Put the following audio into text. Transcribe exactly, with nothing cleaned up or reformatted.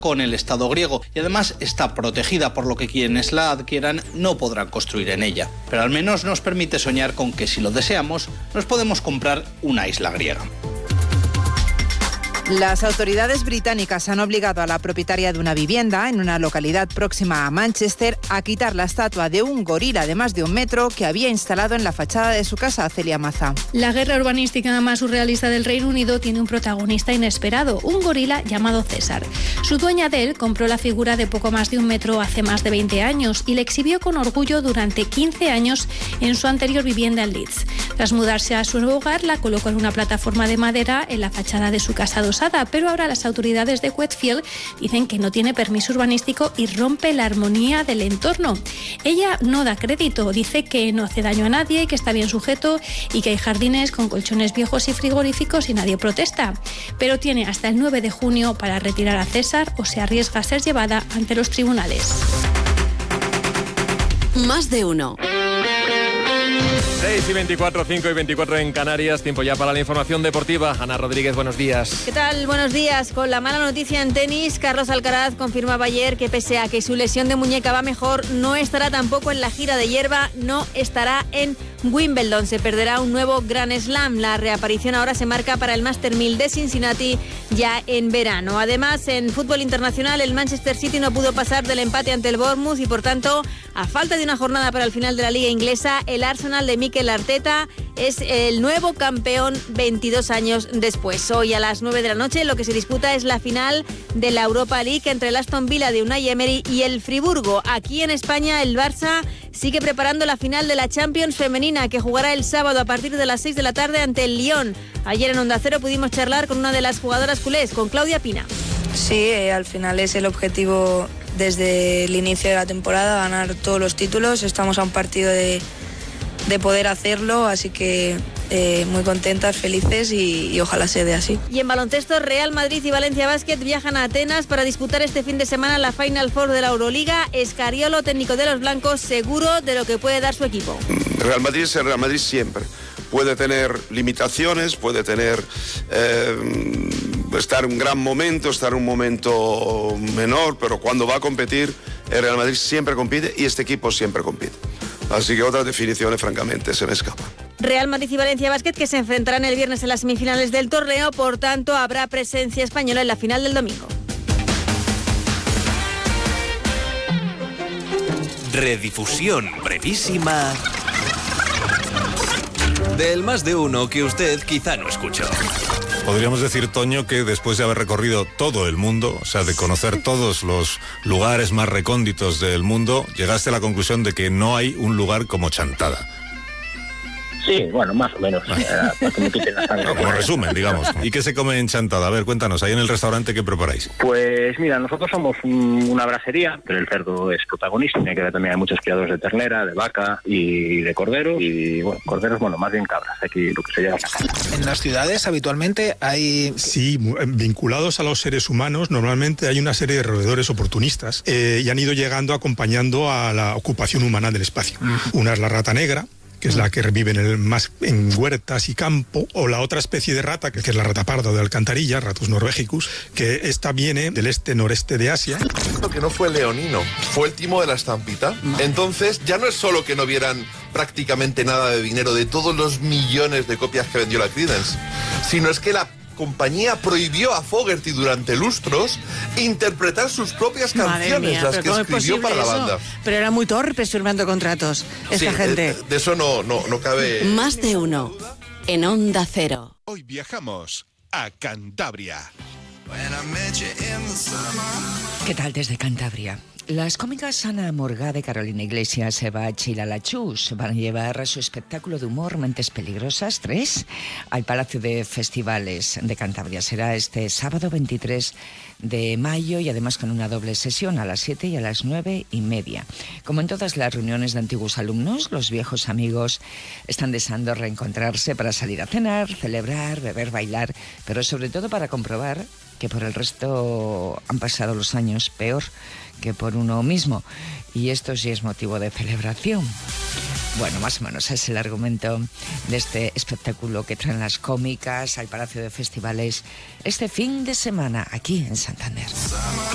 con el Estado griego y además está protegida, por lo que quienes la adquieran no podrán construir en ella. Pero al menos nos permite soñar con que, si lo deseamos, nos podemos comprar una isla griega. Las autoridades británicas han obligado a la propietaria de una vivienda en una localidad próxima a Manchester a quitar la estatua de un gorila de más de un metro que había instalado en la fachada de su casa. Celia Maza. La guerra urbanística más surrealista del Reino Unido tiene un protagonista inesperado, un gorila llamado César. Su dueña de él compró la figura de poco más de un metro hace más de veinte años y le exhibió con orgullo durante quince años en su anterior vivienda en Leeds. Tras mudarse a su nuevo hogar, la colocó en una plataforma de madera en la fachada de su casa adosada, pero ahora las autoridades de Wheatfield dicen que no tiene permiso urbanístico y rompe la armonía del entorno. Ella no da crédito, dice que no hace daño a nadie, que está bien sujeto y que hay jardines con colchones viejos y frigoríficos y nadie protesta. Pero tiene hasta el nueve de junio para retirar a César o se arriesga a ser llevada ante los tribunales. Más de uno. seis y veinticuatro, cinco y veinticuatro en Canarias. Tiempo ya para la información deportiva. Ana Rodríguez, buenos días. ¿Qué tal? Buenos días. Con la mala noticia en tenis, Carlos Alcaraz confirmaba ayer que pese a que su lesión de muñeca va mejor, no estará tampoco en la gira de hierba, no estará en Wimbledon. Se perderá un nuevo Grand Slam. La reaparición ahora se marca para el Master mil de Cincinnati ya en verano. Además, en fútbol internacional, el Manchester City no pudo pasar del empate ante el Bournemouth y, por tanto, a falta de una jornada para el final de la Liga Inglesa, el Arsenal de Mikel Arteta es el nuevo campeón veintidós años después. Hoy a las nueve de la noche lo que se disputa es la final de la Europa League entre el Aston Villa de Unai Emery y el Friburgo. Aquí en España el Barça sigue preparando la final de la Champions femenina que jugará el sábado a partir de las seis de la tarde ante el Lyon. Ayer en Onda Cero pudimos charlar con una de las jugadoras culés, con Claudia Pina. Sí, eh, al final es el objetivo desde el inicio de la temporada, ganar todos los títulos. Estamos a un partido de, de poder hacerlo, así que eh, muy contentas, felices y, y ojalá se dé así. Y en baloncesto, Real Madrid y Valencia Basket viajan a Atenas para disputar este fin de semana la Final Four de la Euroliga. Escariolo, técnico de los blancos, seguro de lo que puede dar su equipo. Real Madrid es el Real Madrid siempre. Puede tener limitaciones, puede tener eh, estar en un gran momento, estar en un momento menor, pero cuando va a competir, el Real Madrid siempre compite y este equipo siempre compite. Así que otras definiciones, francamente, se me escapan. Real Madrid y Valencia Basket que se enfrentarán el viernes en las semifinales del torneo, por tanto habrá presencia española en la final del domingo. Redifusión brevísima del Más de Uno que usted quizá no escuchó. Podríamos decir, Toño, que después de haber recorrido todo el mundo, o sea, de conocer todos los lugares más recónditos del mundo, llegaste a la conclusión de que no hay un lugar como Chantada. Sí, bueno, más o menos. Eh, como, no, como resumen, digamos. ¿Y qué se come en Chantada? A ver, cuéntanos, ahí en el restaurante, ¿qué preparáis? Pues mira, nosotros somos un, una brasería, pero el cerdo es protagonista. Tiene que ver también, hay muchos criados de ternera, de vaca y de cordero. Y bueno, corderos, bueno, más bien cabras, aquí lo que se llama. En las ciudades habitualmente hay... Sí, vinculados a los seres humanos, normalmente hay una serie de roedores oportunistas eh, y han ido llegando acompañando a la ocupación humana del espacio. Uh-huh. Una es la rata negra, que es la que vive en el, más en huertas y campo, o la otra especie de rata, que es la rata parda de alcantarilla, Ratus norvegicus, que esta viene del este-noreste de Asia. Que no fue leonino, fue el timo de la estampita. Entonces, ya no es solo que no vieran prácticamente nada de dinero de todos los millones de copias que vendió la Creedence, sino es que la compañía prohibió a Fogerty durante lustros interpretar sus propias canciones, mía, las que escribió para la banda. Pero eran muy torpes firmando contratos, esta sí, gente. De, de eso no, no, no cabe... Más de uno, en Onda Cero. Hoy viajamos a Cantabria. ¿Qué tal desde Cantabria? Las cómicas Ana Morgade de Carolina Iglesias, Eva Chilalachus van a llevar su espectáculo de humor Mentes Peligrosas tres al Palacio de Festivales de Cantabria. Será este sábado veintitrés de mayo y además con una doble sesión a las siete y a las nueve y media. Como en todas las reuniones de antiguos alumnos, los viejos amigos están deseando reencontrarse para salir a cenar, celebrar, beber, bailar, pero sobre todo para comprobar que por el resto han pasado los años peor que por uno mismo. Y esto sí es motivo de celebración. Bueno, más o menos es el argumento de este espectáculo que traen las cómicas al Palacio de Festivales este fin de semana aquí en Santander.